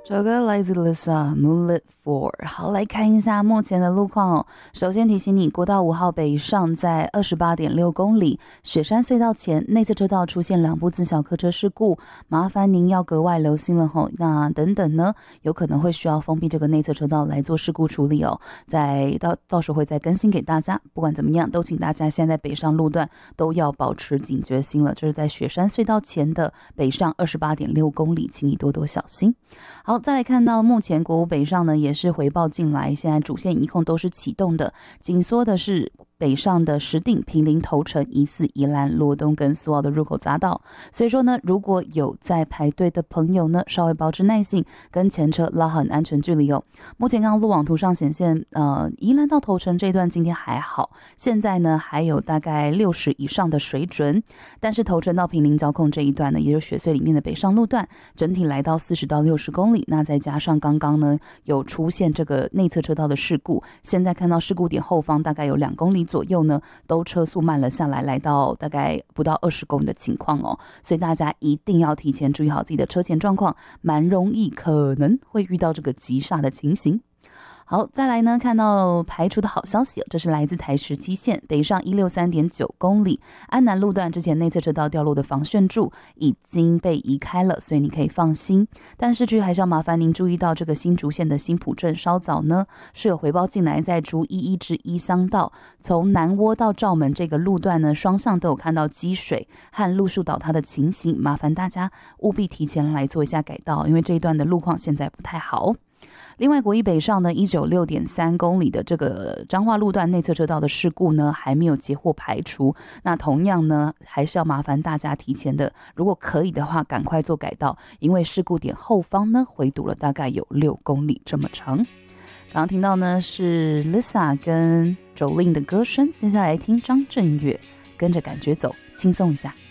这首歌来自 Lisa Moonlit 4。 好，来看一下目前的路况哦。首先提醒你，国道5号北上在 28.6 公里，雪山隧道前内侧车道出现2部自小客车事故，麻烦您要格外留心了吼。那等等呢，有可能会需要封闭这个内侧车道来做事故处理哦。到时候会再更新给大家。不管怎么样，都请大家现在北上路段都要保持警觉心了。这是在雪山隧道前的北上 28.6 公里，请你多多小心。好，再来看到目前国五北上呢也是回报进来，现在主线一控都是启动的，紧缩的是北上的石碇、坪林、头城、宜四、宜兰、罗东跟苏澳的入口匝道。所以说呢，如果有在排队的朋友呢，稍微保持耐性，跟前车拉好安全距离哦。目前刚刚路网图上显现，宜兰到头城这一段今天还好，现在呢还有大概60以上的水准，但是头城到坪林交控这一段呢，也就是雪隧里面的北上路段，整体来到40到60公里。那再加上刚刚呢有出现这个内侧车道的事故，现在看到事故点后方大概有2公里左右呢，都车速慢了下来，来到大概不到20公里的情况哦。所以大家一定要提前注意好自己的车前状况，蛮容易可能会遇到这个急刹的情形。好，再来呢，看到排除的好消息，这是来自台17线北上 163.9 公里，安南路段之前内侧车道掉落的防眩柱已经被移开了，所以你可以放心。但市区还是要麻烦您注意到这个新竹县的新埔镇稍早呢是有回报进来，在竹11至一乡道从南窝到罩门这个路段呢，双向都有看到积水和路树倒塌的情形，麻烦大家务必提前来做一下改道，因为这一段的路况现在不太好。另外国一北上呢 196.3 公里的这个彰化路段内侧车道的事故呢还没有截获排除，那同样呢还是要麻烦大家提前的，如果可以的话赶快做改道，因为事故点后方呢回堵了大概有6公里这么长。刚刚听到呢是 Lisa 跟 Jolin 的歌声，接下来听张震岳跟着感觉走，轻松一下。